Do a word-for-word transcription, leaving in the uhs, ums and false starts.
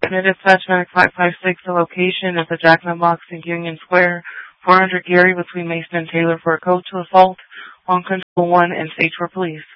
Dispatch Medic five five six, the location is the Jack in the Box in Union Square, four hundred Gary between Mason and Taylor for a code to assault on Control one and stage for police.